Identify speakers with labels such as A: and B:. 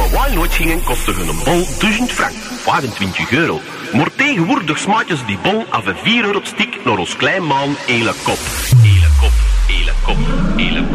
A: we waar nooit gingen, kostte een bol 1000 frank, 25 euro. Maar tegenwoordig smaakjes die bon af een 4 euro stik naar ons klein maan, hele kop. Hele kop, hele kop, hele kop.